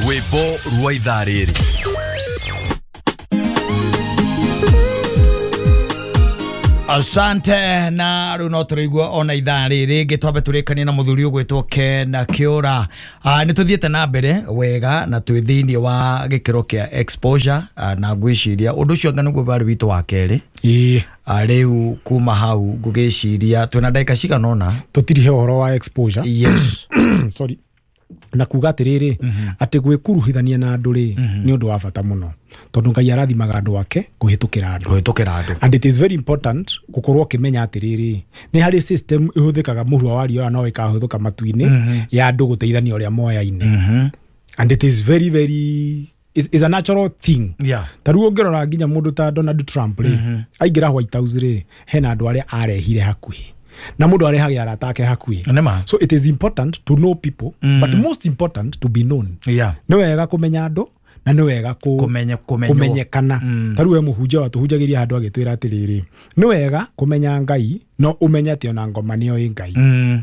Rwebo rwa ithaa rĩrĩ. Asante na runo turigwa ona ithaa rĩrĩ ngĩtwambe tũrĩkanie na mũthuri ũgwĩtwo Ken Kĩũra. Nĩ tũthiĩte na mbere wega na twĩ thĩinĩ wa gĩkĩro kĩa exposure na ngwĩciria ũndũ ũcio nĩguo bari witũ wa kerĩ. Rĩu kuma hau ngũgĩciria twĩna ndagĩka cigana ũna tũtirihe ũhoro wa exposure. Yes. Sorry. Na kuga atĩrĩrĩ atĩ gwĩkuruhithania na andũ rĩ nĩ ũndũ wa bata mũno tondũ Ngai arathimaga andũ ake kũhĩtũkĩra andũ. And it is very important gũkorwo ũkĩmenya atĩrĩrĩ nĩ harĩ system ĩhũthĩkaga mũhwa wa riũa no ĩkahũthĩka matu-inĩ ya andũ gũteithania ũrĩa moyaine. And it is very very is a natural thing. Tarĩu ũngĩrora nginya mũndũ ta Donald Trump rĩ aingĩra White House rĩ hena andũ arĩa arehire hakuhĩ na mũndũ arehagia arata ake hakuhĩ. So it is important to know people but most important to be known. Nĩ wega kũmenya andũ na nĩ wega kũmenyekana. Tarĩu we mũhunjia watũhunjagĩria andũ agĩtwĩra atĩrĩrĩ nĩ wega kũmenya Ngai no ũmenya atĩ ona ngoma nĩyo ĩ Ngai.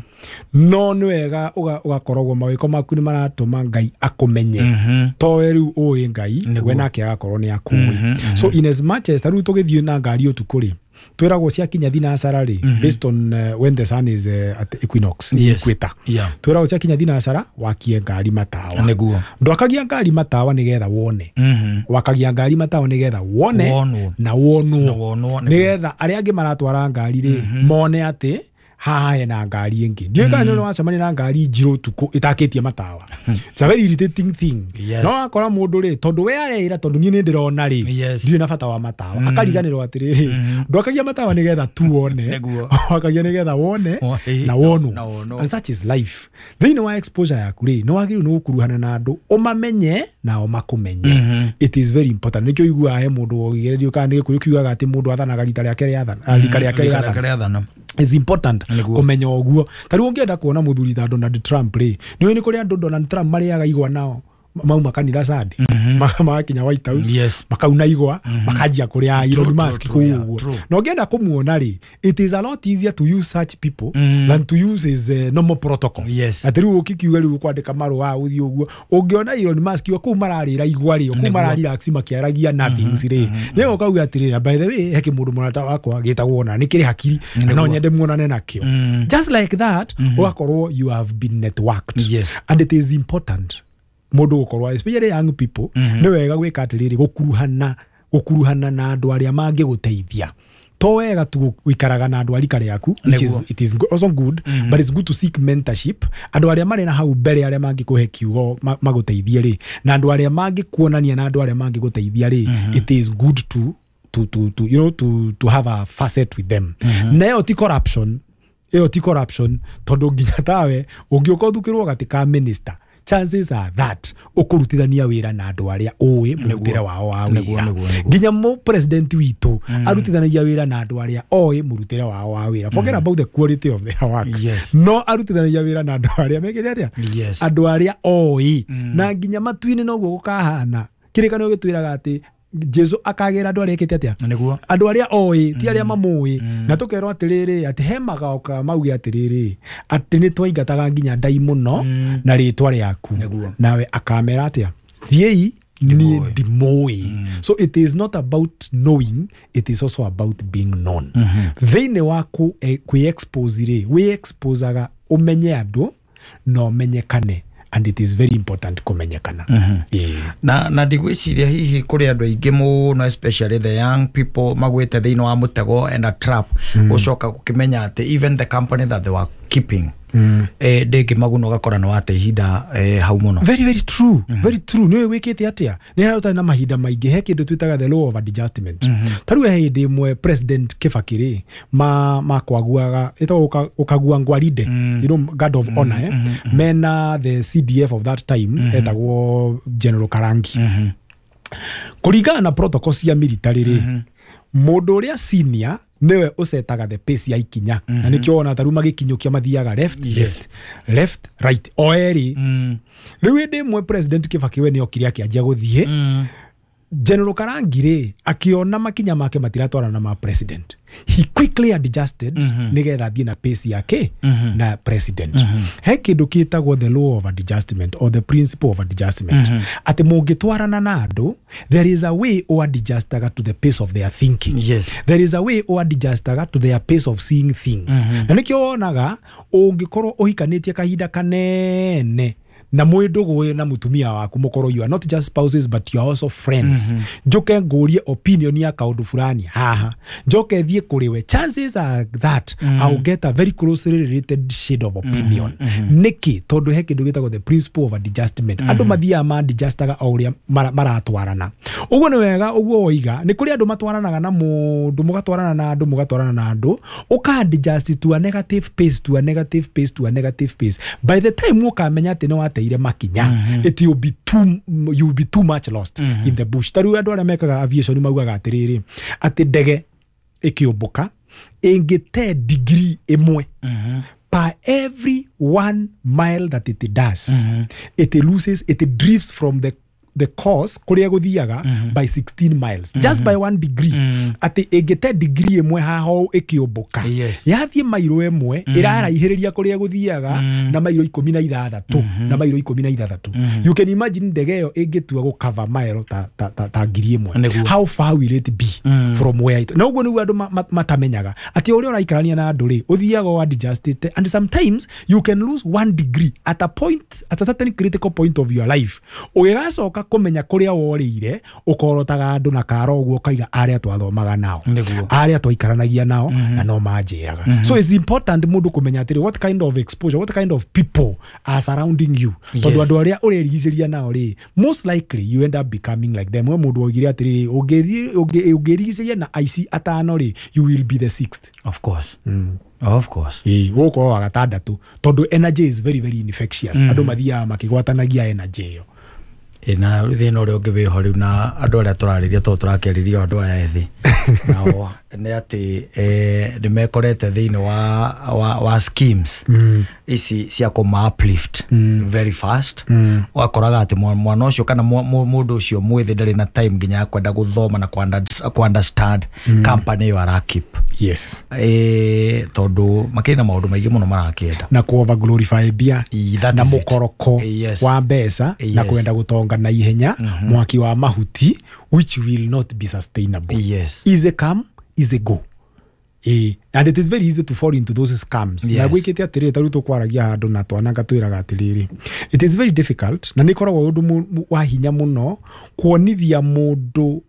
No nĩ wega ũgakoragwo mawĩko maku nĩ maratũma Ngai akũmenye to we rĩu ũĩ Ngai we nake agakorwo nĩ akũĩ. So in as much as tarĩu tũgĩthiĩ na ngari ũtukũ rĩ twĩragwo ciakinya thinacara rĩ based on when the sun is at equinox equator. Twĩragwo ciakinya thinacara wakie ngari matawa. Ndwakagia ngari matawa nĩgetha wone. Wakagia ngari matawa nĩgetha wone na wonwo nĩgetha arĩa angĩ maratwara ngari rĩ mone atĩ haha hena ngari ingĩ. Ndiũĩ kana nĩ wacemania na ngari njirũ tuko itakĩtie matawa. It's a very irritating thing. No akora mũndũ rĩ tondũ we areira tondũ niĩ nĩ ndĩrona rĩ ndiũĩ na bata wa matawa akariganĩrwo atĩrĩrĩ ndwakagia matawa nĩgetha tu wone wakagia nĩgetha wone na wonwo. And such is life. Thĩinĩ wa exposure yaku rĩ nĩ wagĩrĩirwo nĩ gũkuruhana na andũ ũmamenye na ũmakũmenye. It is very important. Nĩkĩo iguaga he mũndũ ũgĩgererio kana nĩ gĩkũyũ kiugaga atĩ mũndũ athanaga rita rĩake rĩathana. It's important kumenya ũguo. Tarĩu ũngĩenda kuona mũthuri ta Donald Trump rĩ nĩ nĩ kũrĩ andũ Donald Trump marĩaga igwa nao mauma kanitha Sunday magakinya White House makauna igwa makanjia kũrĩa Elon Musk kũu. Na ũngĩenda kũmuona rĩ it is a lot easier to use such people than to use his normal protocol. Atĩrĩu ũkikiuga rĩu kwandĩka marũa ũthiĩ ũguo ũngĩona Elon Musk kũu mararĩra igwa rĩ kũu mararelax makiaragia nothings rĩ nĩ ũkauga atĩrĩra by the way heke mũndũ mũrata wakwa gĩtagwo na nĩ kĩrĩ hakiri na no nyende muonane nakĩo. Just like that ũgakorwo you have been networked. And it is important mũndũ gũkorwo especially young people nĩ wega gwĩka atĩrĩrĩ gũkuruhana na andũ arĩa mangĩgũteithia. To wega tu wikaraga na andũ arika rĩaku which is it is also good but it's good to seek mentorship. Andũ arĩa marĩ na hau mbere arĩa mangĩkũhe kiugo magũteithie rĩ na andũ arĩa mangĩkuonania na andũ arĩa mangĩgũteithia rĩ it is good to you know to have a facet with them. Na ĩyo ti corruption tondũ nginya tawe ũngĩũka ũthukĩrwo gatika minister chances are that ũkũrutithania wĩra na andũ arĩa ũĩ mũrutĩre wao wa wĩra. Nginya mu president witũ arutithanagia wĩra na andũ arĩa ũĩ mũrutĩre wao wa wĩra. Forget about the quality of their work. No arutithanagia wĩra na andũ arĩa mekĩte atĩa andũ arĩa ũĩ na nginya matu-inĩ noguo gũkahana. Kĩrĩkanĩro gĩtwĩraga atĩ Jesu akagera andũ arĩa ekĩte atĩa andũ arĩa oĩ ti arĩa mamũĩ. Na tũkerwo atĩrĩrĩ atĩ he magaoka mauge atĩrĩrĩ atĩ nĩ twaingataga nginya ndai mũno na rĩtwa rĩaku nawe akamera atĩa thiĩi niĩ ndimũĩ. So it is not about knowing, it is also about being known. Thĩinĩ wa kwĩ-expose rĩ wĩ-exposaga ũmenye andũ na ũmenyekane. And it is very important kumenyekana. Na ndigwĩciria hihi kũrĩ andũ aingĩ mũno especially the young people magwĩte thĩinĩ wa mũtego and a trap gũcoka gũkĩmenya atĩ even the company that they were keeping ndĩngĩ maguna ũgakora nĩ wate ihinda hau mũno. Very very true. Very true. Nĩ wĩkĩte atĩa nĩ harĩ na mahinda maingĩ he kĩndũ twĩtaga the law of adjustment. Tarĩu he hĩndĩ ĩmwe President Kibaki rĩ makwaguaga ĩtagwo ũkagua ngwarinde you know guard of honor mena the CDF of that time etagwo General Karangi. Kũringana na protocol cia military rĩ mũndũ ũrĩa senior newe ũsetaga the pace ya ikinya na nĩkĩo ona tarĩu magĩkinyũkia mathiaga left right o erĩ. Rĩu hĩndĩ ĩmwe President Kibaki we nĩ okire akĩanjia gũthiĩ General Karangire akiona makinya make matiratwara na ma president, he quickly adjusted nigetha thie na pace yake na president. He kindu kitagwo the law of adjustment or the principle of adjustment. Ati mungitwarana na andu, there is a way o adjustaga to the pace of their thinking. Yes. There is a way o adjustaga to their pace of seeing things. Na nikio wonaga ungikorwo uhikanitie kahinda kanene na mwendogo na mutumia waku mukoro, you are not just spouses but you are also friends. Joke ngorie opinion ya kaundu fulani haha, joke thie kuriwe, chances are that I'll get a very closely related shade of opinion. Niki tondu he kindu gitagwo the principle of adjustment. Andu mathia ma adjustaga auria maratwarana. Uguo ni wega, uguo oiga ni kuri andu matwaranaga na mundu, mugatwarana na andu, mugatwarana na andu, uka adjust to a negative pace, to a negative pace, to a negative pace. By the time ukamenya ati no ire makinya, it will be you will be too much lost in the bush. Taru andu aria mekaga aviation maugaga atiriri ati ndege ikiumbuka ingite degree imwe per every 1 mile that it does, it loses, it drifts from the course kuria guthiaga by 16 miles just by 1 degree. Ati ingite degree imwe haho ikiumbuka yathie mairo imwe iraraihiriria kuria guthiaga na mairo 16 na mairo 16. You can imagine ndege yo ingitua go cover mile ta ngiri imwe, how far will it be from where it. Na uguo ni andu matamenyaga ati uri uraikarania na andu ri uthiaga o adjust it, and sometimes you can lose 1 degree at a point, at a certain critical point of your life. Ugacoka kumenya kuria worire ukorotaga andu na karo guo kaiga aria twathomaga nao, aria twaikaranagia nao na no manjiraga. So it's important mundu kumenya atiri what kind of exposure, what kind of people are surrounding you. Tondu andu aria urerigiciria nao ri, most likely you end up becoming like them. We mundu ogire atiri ugirigiciria na aici atano ri, you will be the 6th. Of course. Of course. Woko wa gatandatu tondu energy is very very infectious. Andu mathia makigwatanagia energy yo. Na thina uria ungiwiho riu na andu aria turariria to turakeriria andu aya ethi nao ni ati ni mekorete thini wa schemes isi cia kuma uplift very fast. Wakoraga ati mwana ucio kana mundu ucio mwithi ndari na time nginya kwenda guthoma na ku understand company yo ara keep. Yes. Tondu makina maundu maingi muno marakenda na ku over glorify bia na mukoroko wa mbeca na kwenda gutonga na ihenya mwaki wa mahuti, which will not be sustainable. Yes. Easy come, easy go. And it is very easy to fall into those scams. Na gwikite atiri taru to kwaragia handu na twananga twiraga atiriri, it is very difficult na nikoragwo undu wa hinya muno kuonithia mundu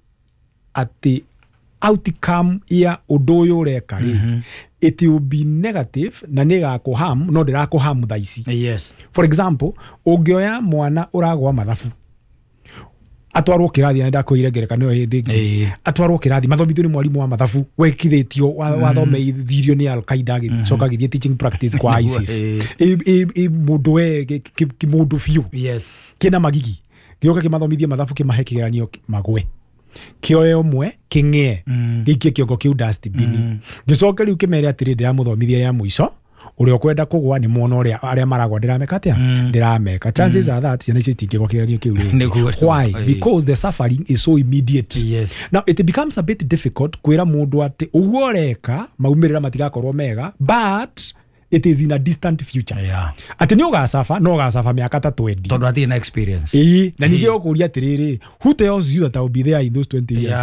ati outcome ya undu uyu ureka ri it will be negative na niga ko harm no ndira ko harm thaici. Yes. For example, ungioya mwana uragwa mathabu atwarwo kirathi na ndakwire ngerekano yo hindi atwarwo kirathi mathomithio ni mwalimu wa mathabu wekithitio wathomeirio ni Al-Qaeda gicoka githie teaching practice kwa ISIS mundu we kimundu fiu kina magigi gioka kimathomithia mathabu kimahe kigeranio magwe kioe omwe kingie gikie kiongo kiu dustbin gicoka riu kimere atiri ndiramuthomithia ya muico uri okwenda kugwa ni muono uri aria maragwa ndirameka atia ndirameka. Chances are that yana citingirwo kigeranio kiu ri. Why? Because the suffering is so immediate. Yes. Now it becomes a bit difficult kwira mundu ati uguo reka maumirira matigakorwo mega, but it is in a distant future. Ati ni ugasafa no ugasafa miaka 20 tondu ati na experience. Na nige okuria atiriri, who tells you that I will be there in those 20 years?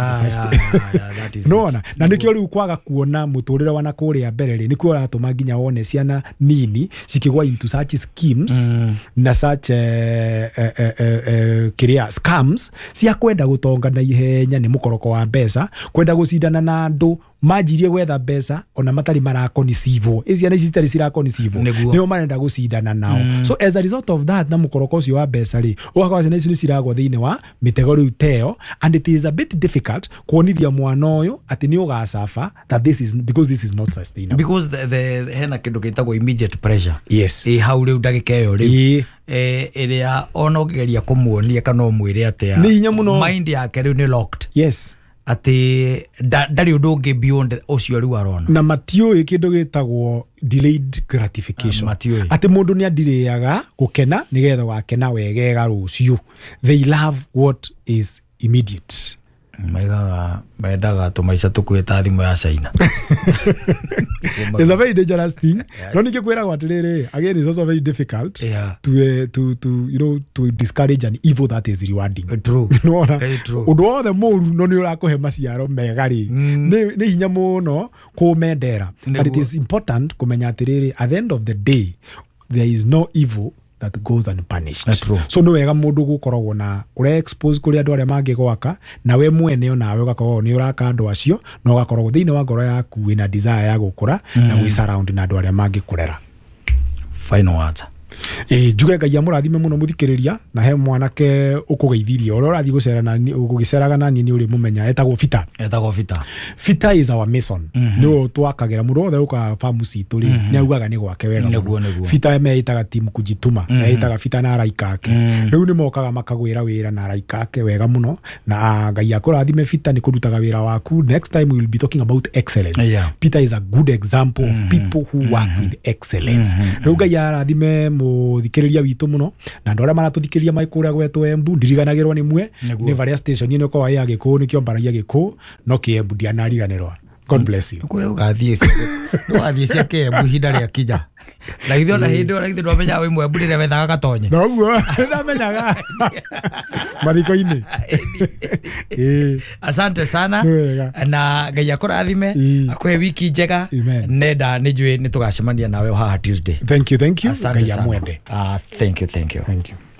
That is no na nikio riu kwaga kuona muturire wana kuria mbere ri nikio ratuma nginya wone ciana nini cikigwa into such schemes na such kiria scams cia kwenda gutonga na ihenya ni mukoroko wa mbeca, kwenda gucindana na andu majirie gwetha mbeca ona matari marakonisivo ici ana citari cirakonisivo nio marenda gucindana nao. So as a result of that na mukoroko ucio wa mbeca ri ugakora ciana ici ni ciragwa thiini wa mitego riu teo, and it is a bit difficult kuonithia mwana uyu ati ni ugacafa that this is because this is not sustainable, because the hena kindu gitagwo immediate pressure. Yes. Hau riu ndagika yo riu iria ona ugeria kumuonia kana umwire atia mind yake riu ni locked. Yes. Ati ndari undu ungi beyond ucio riu arona na matioi kindu gitagwo delayed gratification. Ati mundu ni adiriaga gukena nigetha wakena wegega rucio. They love what is immediate. Maidaga tumaica tukwita thimu ya China. It's a very dangerous thing. No nike kwera gwatiriri, again it's also very difficult to discourage an evil that is rewarding. True. Very true. Undu wothe muru no ni urakuhe maciaro mega ri. Ni hinya muno kumendera. But it is important kumenya atiriri, at the end of the day there is no evil that goes unpunished. So no wega mundu gukoragwo na ure expose kuri andu aria mangi gwaka na we mwene ona we ugakorwo ni uraka andu acio no ugakorwo thiini wa ngoro yaku wina desire ya gukura na gwi surround na andu aria mangi kurera. Final words. Njuge Ngai amurathime muno muthikiriria na he mwanake ukugeithirie ora urathi gucerana ugiceraga nani ni uri mumenya etagwo Fita. Fita is our mason. No twakagira muno othe uka farm citu ri ni augaga ni gwake wega. Fita meitaga team kujituma meitaga Fita na araika ake riu ni mokaga makagwira wira na araika ake wega muno na Ngai akurathime Fita ni kurutaga wira waku. Next time we will be talking about excellence. Peter is a good example of people who work with excellence. Riu Ngai arathime muthikiriria witu muno na ndora maratuthikiriria maikuria gwetu Embu ndiriganagirwa ni mwe ni varia station ni ko ya Giku ni kiombaragia Giku no Kiembu ndianariganirwa. God bless you. Kwe ugathie cia Kiembu hinda ria kija na itho na hindi ora itho menya we Embu ndire wethaga gatonye no guo ndamenyaga mariko-ini. Asante sana na Ngai akurathime akwe wiki njega nenda ni njui ni tugacemania nawe haha Tuesday. Thank you Ngai amwende. Thank you.